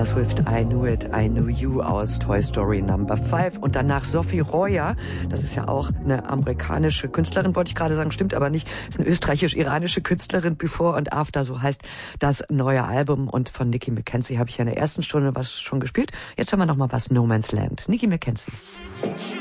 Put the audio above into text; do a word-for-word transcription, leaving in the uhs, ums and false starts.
Taylor Swift, I Knew It, I Knew You aus Toy Story Number fünf. Und danach Sophie Royer, das ist ja auch eine amerikanische Künstlerin, wollte ich gerade sagen, stimmt aber nicht, ist eine österreichisch-iranische Künstlerin, Before and After, so heißt das neue Album. Und von Nicki McKenzie habe ich ja in der ersten Stunde was schon gespielt. Jetzt haben wir noch mal was, No Man's Land. Nicki McKenzie.